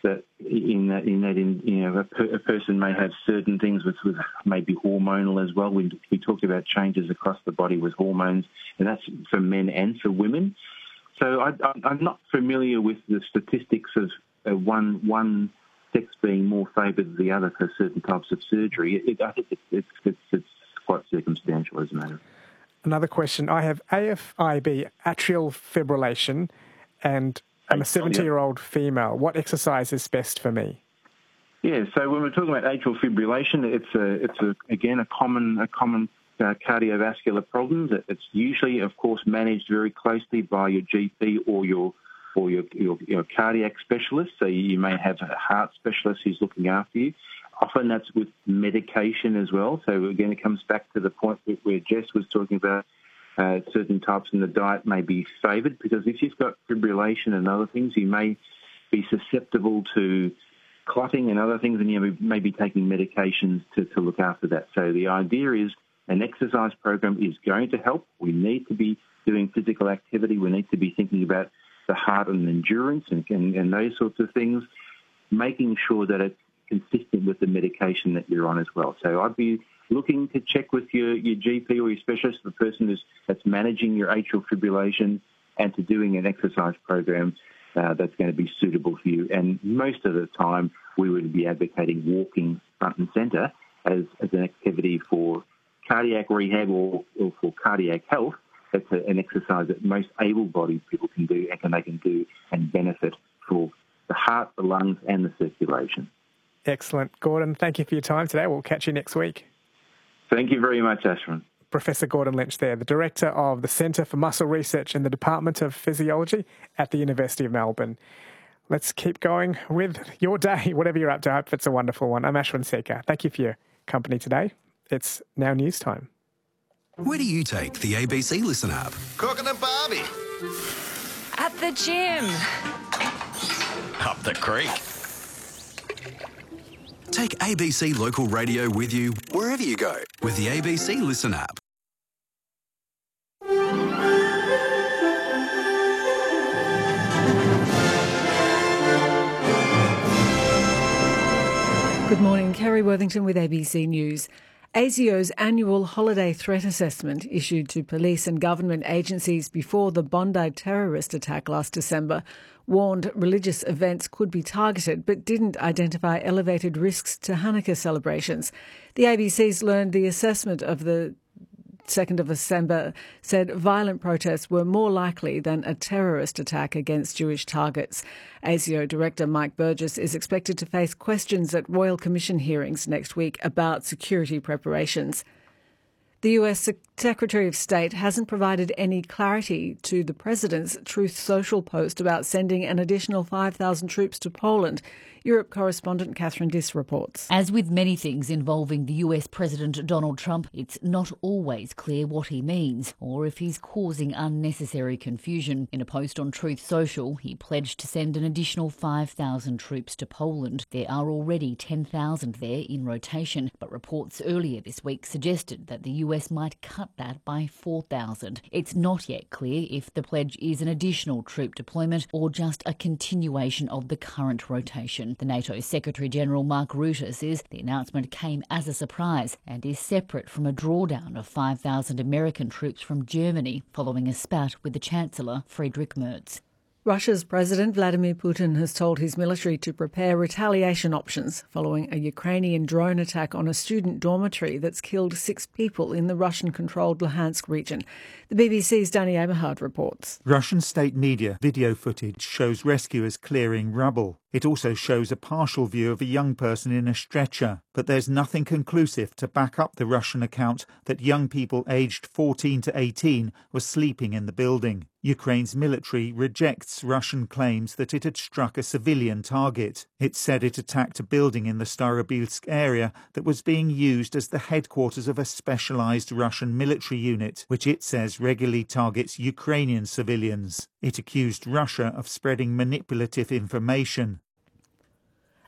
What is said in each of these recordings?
that a person may have certain things with maybe hormonal as well. We talked about changes across the body with hormones, and that's for men and for women. So I'm not familiar with the statistics of one sex being more favoured than the other for certain types of surgery. I think it's quite circumstantial, as a matter. Another question. I have AFib, atrial fibrillation, and I'm a 70-year-old female. What exercise is best for me? Yeah, so when we're talking about atrial fibrillation, it's a common cardiovascular problem. It's usually, of course, managed very closely by your GP or your cardiac specialist. So you may have a heart specialist who's looking after you. Often that's with medication as well. So again, it comes back to the point where Jess was talking about certain types in the diet may be favoured, because if you've got fibrillation and other things, you may be susceptible to clotting and other things, and you may be taking medications to look after that. So the idea is an exercise program is going to help. We need to be doing physical activity. We need to be thinking about the heart and endurance and those sorts of things, making sure that it's consistent with the medication that you're on as well. So I'd be looking to check with your GP or your specialist, the person that's managing your atrial fibrillation, and to doing an exercise program that's going to be suitable for you. And most of the time, we would be advocating walking front and centre as an activity for cardiac rehab or for cardiac health. That's an exercise that most able-bodied people can do and they can do and benefit for the heart, the lungs, and the circulation. Excellent. Gordon, thank you for your time today. We'll catch you next week. Thank you very much, Ashwin. Professor Gordon Lynch there, the Director of the Centre for Muscle Research in the Department of Physiology at the University of Melbourne. Let's keep going with your day, whatever you're up to. I hope it's a wonderful one. I'm Ashwin Sekhar. Thank you for your company today. It's now news time. Where do you take the ABC Listen app? Cooking a Barbie. At the gym. Up the creek. Take ABC Local Radio with you wherever you go with the ABC Listen app. Good morning, Kerry Worthington with ABC News. ASIO's annual holiday threat assessment, issued to police and government agencies before the Bondi terrorist attack last December, warned religious events could be targeted but didn't identify elevated risks to Hanukkah celebrations. The ABC's learned the assessment of the 2nd of December said violent protests were more likely than a terrorist attack against Jewish targets. ASIO Director Mike Burgess is expected to face questions at Royal Commission hearings next week about security preparations. The US Secretary of State hasn't provided any clarity to the President's Truth Social post about sending an additional 5,000 troops to Poland. Europe correspondent Catherine Diss reports. As with many things involving the US President Donald Trump, it's not always clear what he means or if he's causing unnecessary confusion. In a post on Truth Social, he pledged to send an additional 5,000 troops to Poland. There are already 10,000 there in rotation, but reports earlier this week suggested that the US might cut that by 4,000. It's not yet clear if the pledge is an additional troop deployment or just a continuation of the current rotation. The NATO Secretary-General Mark Rutte says the announcement came as a surprise and is separate from a drawdown of 5,000 American troops from Germany following a spat with the Chancellor Friedrich Merz. Russia's President Vladimir Putin has told his military to prepare retaliation options following a Ukrainian drone attack on a student dormitory that's killed 6 people in the Russian-controlled Luhansk region. The BBC's Danny Eberhard reports. Russian state media video footage shows rescuers clearing rubble. It also shows a partial view of a young person in a stretcher, but there's nothing conclusive to back up the Russian account that young people aged 14 to 18 were sleeping in the building. Ukraine's military rejects Russian claims that it had struck a civilian target. It said it attacked a building in the Starobilsk area that was being used as the headquarters of a specialized Russian military unit, which it says regularly targets Ukrainian civilians. It accused Russia of spreading manipulative information.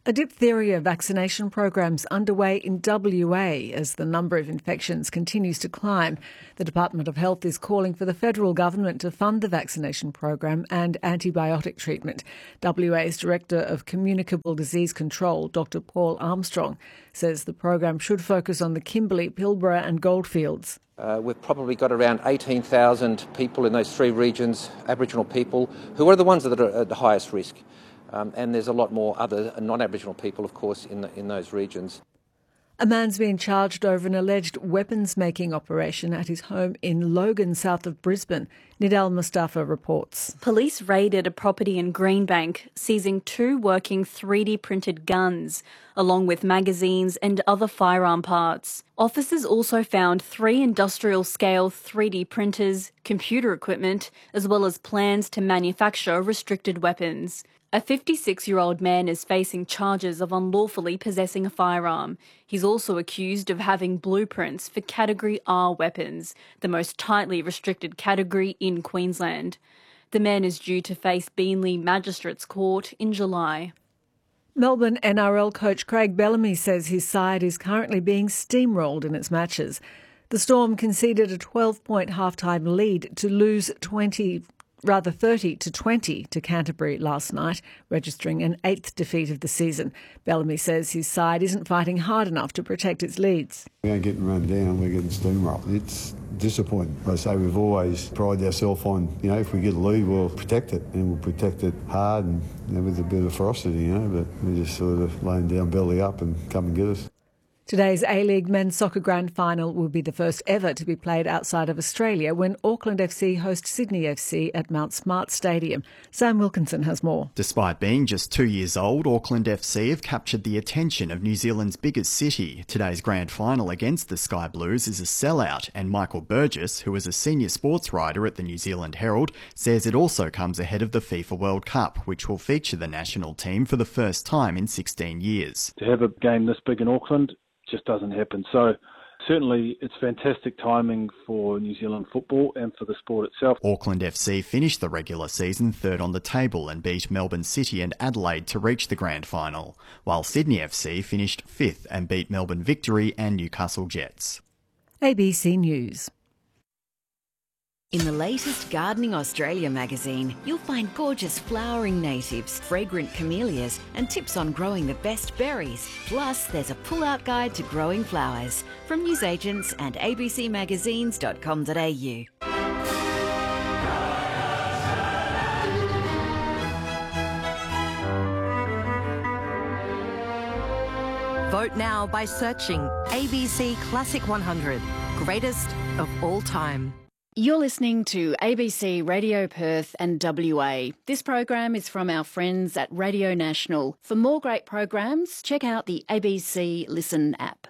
A diphtheria vaccination program's underway in WA as the number of infections continues to climb. The Department of Health is calling for the federal government to fund the vaccination program and antibiotic treatment. WA's Director of Communicable Disease Control, Dr Paul Armstrong, says the program should focus on the Kimberley, Pilbara and Goldfields. We've probably got around 18,000 people in those three regions, Aboriginal people, who are the ones that are at the highest risk. And there's a lot more other non-Aboriginal people, of course, in those regions. A man's been charged over an alleged weapons-making operation at his home in Logan, south of Brisbane. Nidal Mustafa reports. Police raided a property in Greenbank, seizing 2 working 3D printed guns, along with magazines and other firearm parts. Officers also found 3 industrial-scale 3D printers, computer equipment, as well as plans to manufacture restricted weapons. A 56-year-old man is facing charges of unlawfully possessing a firearm. He's also accused of having blueprints for Category R weapons, the most tightly restricted category in Queensland. The man is due to face Beenleigh Magistrates Court in July. Melbourne NRL coach Craig Bellamy says his side is currently being steamrolled in its matches. The Storm conceded a 12-point halftime lead to lose 30-20 to Canterbury last night, registering an 8th defeat of the season. Bellamy says his side isn't fighting hard enough to protect its leads. We aren't getting run down, we're getting steamrolled. It's disappointing. I say we've always prided ourselves on, if we get a lead, we'll protect it, and we'll protect it hard and with a bit of ferocity, but we're just sort of laying down belly up and come and get us. Today's A-League Men's Soccer Grand Final will be the first ever to be played outside of Australia when Auckland FC host Sydney FC at Mount Smart Stadium. Sam Wilkinson has more. Despite being just 2 years old, Auckland FC have captured the attention of New Zealand's biggest city. Today's grand final against the Sky Blues is a sellout, and Michael Burgess, who is a senior sports writer at the New Zealand Herald, says it also comes ahead of the FIFA World Cup, which will feature the national team for the first time in 16 years. To have a game this big in Auckland just doesn't happen. So certainly it's fantastic timing for New Zealand football and for the sport itself. Auckland FC finished the regular season third on the table and beat Melbourne City and Adelaide to reach the grand final, while Sydney FC finished 5th and beat Melbourne Victory and Newcastle Jets. ABC News. In the latest Gardening Australia magazine, you'll find gorgeous flowering natives, fragrant camellias, and tips on growing the best berries. Plus, there's a pull-out guide to growing flowers from newsagents and abcmagazines.com.au. Vote now by searching ABC Classic 100, greatest of all time. You're listening to ABC Radio Perth and WA. This program is from our friends at Radio National. For more great programs, check out the ABC Listen app.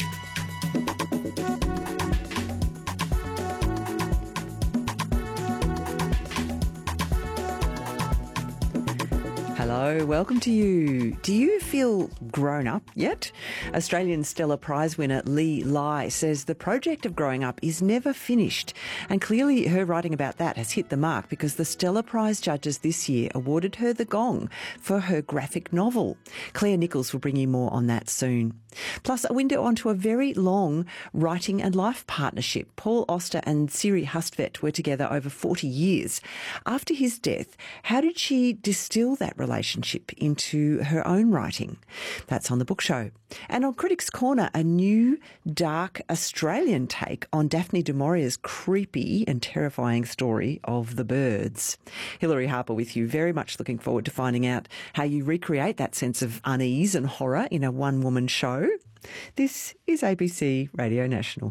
Hello, welcome to you. Do you feel grown up yet? Australian Stella Prize winner Lee Lai says the project of growing up is never finished. And clearly her writing about that has hit the mark because the Stella Prize judges this year awarded her the gong for her graphic novel. Claire Nichols will bring you more on that soon. Plus, a window onto a very long writing and life partnership. Paul Auster and Siri Hustvedt were together over 40 years. After his death, how did she distill that relationship into her own writing? That's on the book show. And on Critics' Corner, a new, dark Australian take on Daphne du Maurier's creepy and terrifying story of The Birds. Hilary Harper with you. Very much looking forward to finding out how you recreate that sense of unease and horror in a one-woman show. This is ABC Radio National.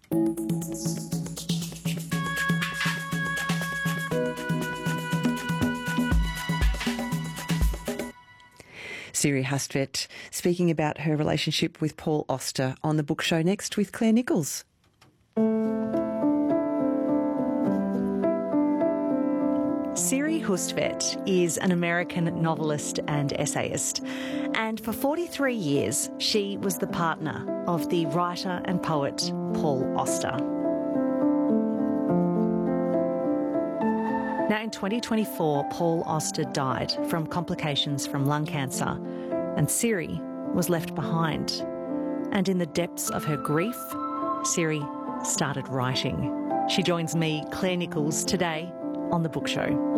Siri Hustvedt speaking about her relationship with Paul Auster on the book show next with Claire Nichols. Siri Hustvedt is an American novelist and essayist, and for 43 years she was the partner of the writer and poet Paul Auster. Now in 2024, Paul Auster died from complications from lung cancer, and Siri was left behind. And in the depths of her grief, Siri started writing. She joins me, Claire Nichols, today on The Book Show.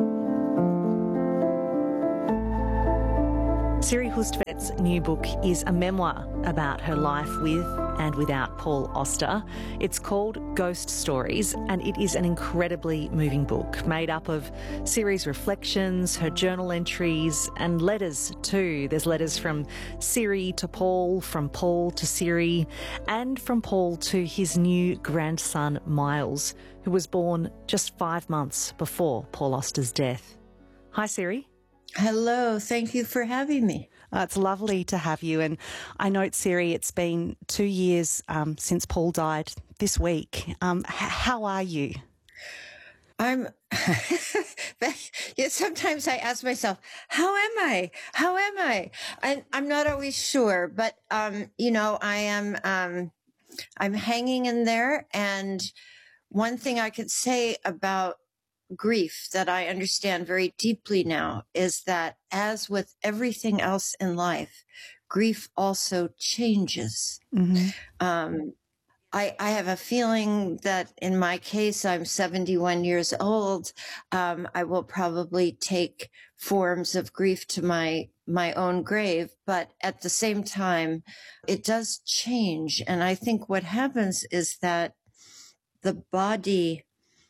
Siri Hustvedt's new book is a memoir about her life with and without Paul Auster. It's called Ghost Stories, and it is an incredibly moving book made up of Siri's reflections, her journal entries, and letters too. There's letters from Siri to Paul, from Paul to Siri, and from Paul to his new grandson, Miles, who was born just 5 months before Paul Auster's death. Hi, Siri. Hello, thank you for having me. It's lovely to have you. And I note, Siri, it's been 2 years since Paul died this week. How are you? I'm, sometimes I ask myself, how am I? How am I? I'm not always sure, but, you know, I am, I'm hanging in there. And one thing I could say about grief that I understand very deeply now is that, as with everything else in life, grief also changes. Mm-hmm. I have a feeling that in my case, I'm 71 years old. I will probably take forms of grief to my own grave, but at the same time, it does change. And I think what happens is that the body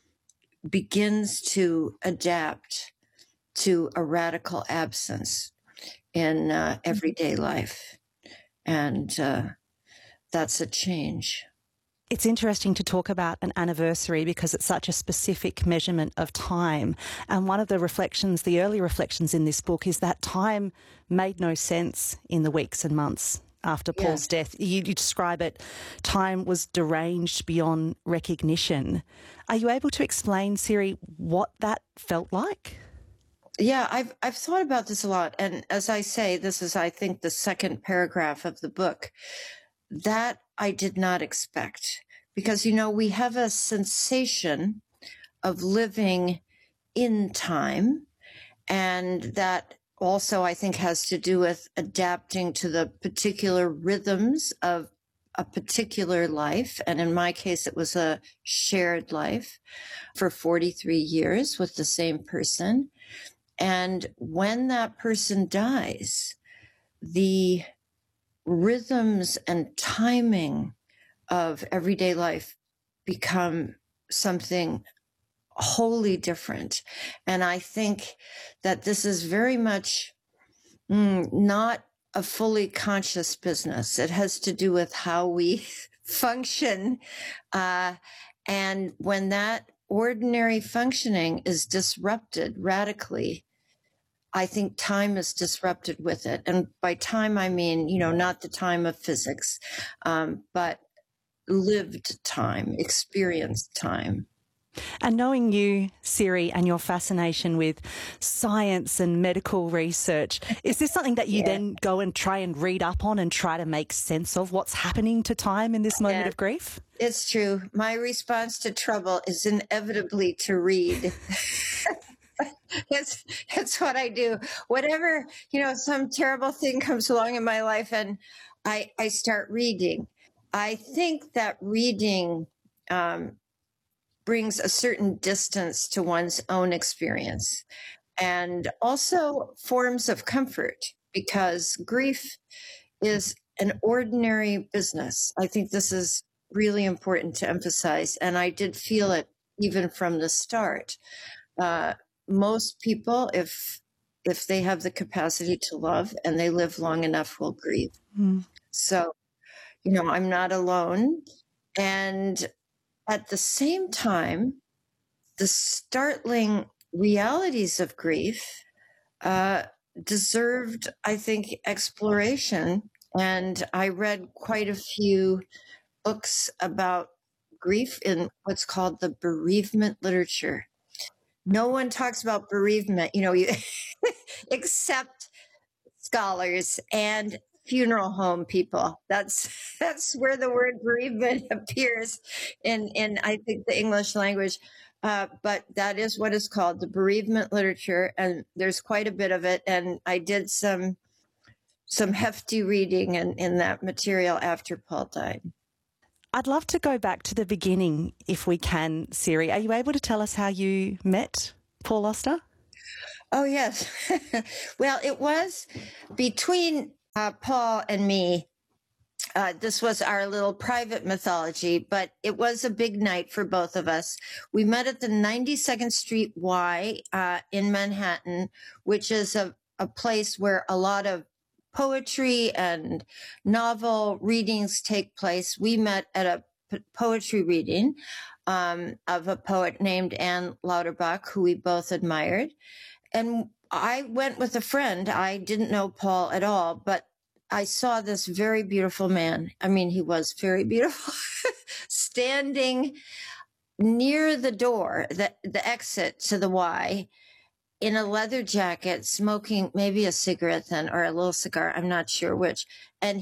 begins to adapt to a radical absence in everyday life. And that's a change. It's interesting to talk about an anniversary because it's such a specific measurement of time. And one of the reflections, the early reflections in this book, is that time made no sense in the weeks and months after Paul's death. You describe it, time was deranged beyond recognition. Are you able to explain, Siri, what that felt like? Yeah, I've thought about this a lot. And as I say, this is, I think, the second paragraph of the book. That I did not expect. Because, you know, we have a sensation of living in time, and that also, I think, has to do with adapting to the particular rhythms of a particular life. And in my case, it was a shared life for 43 years with the same person. And when that person dies, the rhythms and timing of everyday life become something wholly different. And I think that this is very much not a fully conscious business. It has to do with how we function. And when that ordinary functioning is disrupted radically, I think time is disrupted with it. And by time, I mean, you know, not the time of physics, but lived time, experienced time. And knowing you, Siri, and your fascination with science and medical research, is this something that you then go and try and read up on and try to make sense of what's happening to time in this moment of grief? It's true. My response to trouble is inevitably to read. It's what I do. Whatever, you know, some terrible thing comes along in my life and I start reading. I think that reading brings a certain distance to one's own experience and also forms of comfort, because grief is an ordinary business. I think this is really important to emphasize. And I did feel it even from the start. Most people, if they have the capacity to love and they live long enough, will grieve. So, you know, I'm not alone. And at the same time, the startling realities of grief deserved, I think, exploration. And I read quite a few books about grief in what's called the bereavement literature. No one talks about bereavement, you know, except scholars and funeral home people. That's where the word bereavement appears in I think, the English language. But that is what is called the bereavement literature, and there's quite a bit of it. And I did some hefty reading in that material after Paul died. I'd love to go back to the beginning if we can, Siri. Are you able to tell us how you met Paul Auster? Oh, yes. Well, it was between Paul and me. This was our little private mythology, but it was a big night for both of us. We met at the 92nd Street Y in Manhattan, which is a place where a lot of poetry and novel readings take place. We met at a poetry reading of a poet named Anne Lauterbach, who we both admired. And I went with a friend. I didn't know Paul at all, but I saw this very beautiful man. I mean, he was very beautiful, standing near the door, the exit to the Y, in a leather jacket, smoking maybe a cigarette then, or a little cigar, I'm not sure which. And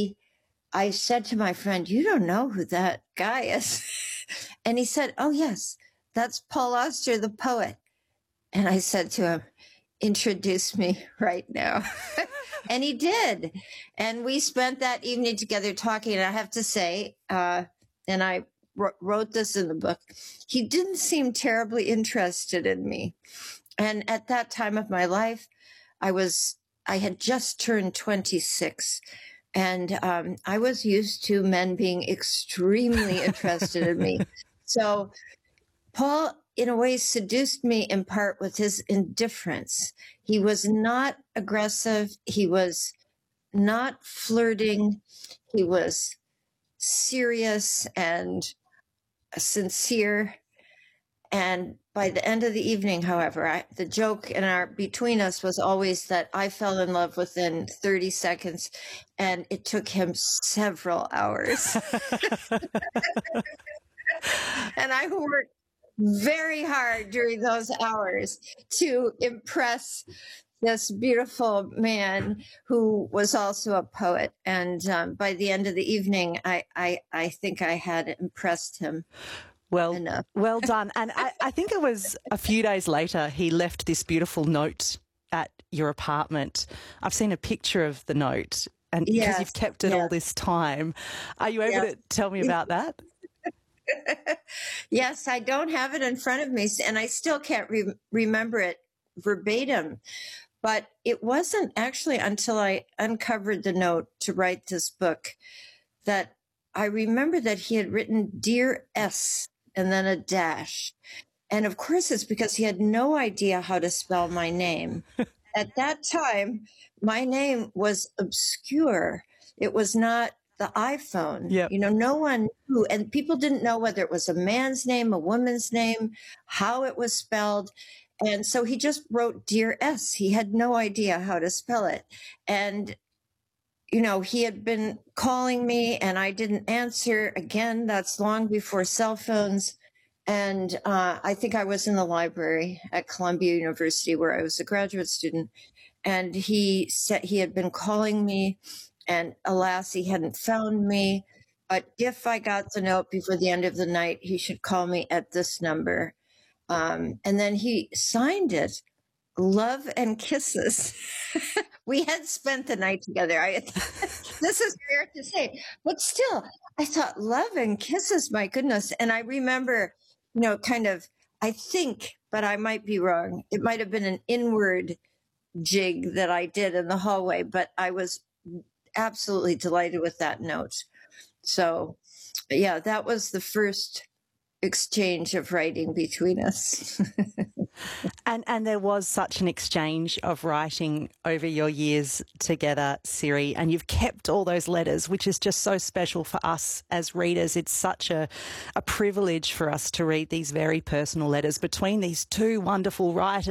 I said to my friend, "You don't know who that guy is." And he said, "Oh, yes, that's Paul Auster, the poet." And I said to him, "Introduce me right now." And he did. And we spent that evening together talking. And I have to say, and I wrote this in the book, he didn't seem terribly interested in me. And at that time of my life, I had just turned 26. And I was used to men being extremely interested in me. So Paul, in a way, seduced me in part with his indifference. He was not aggressive. He was not flirting. He was serious and sincere. And by the end of the evening, however, the joke between us was always that I fell in love within 30 seconds, and it took him several hours. And I worked very hard during those hours to impress this beautiful man who was also a poet. And by the end of the evening, I think I had impressed him. Well done. And I think it was a few days later he left this beautiful note at your apartment. I've seen a picture of the note, and because you've kept it all this time. Are you able to tell me about that? Yes, I don't have it in front of me, and I still can't remember it verbatim. But it wasn't actually until I uncovered the note to write this book that I remember that he had written "Dear S" and then a dash. And of course, it's because he had no idea how to spell my name. At that time, my name was obscure. It was not the iPhone. Yep. You know, no one knew, and people didn't know whether it was a man's name, a woman's name, how it was spelled. And so he just wrote "Dear S." He had no idea how to spell it. And, you know, he had been calling me and I didn't answer. Again, that's long before cell phones. And I think I was in the library at Columbia University where I was a graduate student. And he said he had been calling me, and alas, he hadn't found me. But if I got the note before the end of the night, he should call me at this number. And then he signed it, "Love and Kisses." We had spent the night together. This is weird to say, but still, I thought, "Love and Kisses," my goodness. And I remember, you know, kind of, I think, but I might be wrong, it might have been an inward jig that I did in the hallway, but I was absolutely delighted with that note. So, yeah, that was the first exchange of writing between us. And there was such an exchange of writing over your years together, Siri, and you've kept all those letters, which is just so special for us as readers. It's such a privilege for us to read these very personal letters between these two wonderful writers.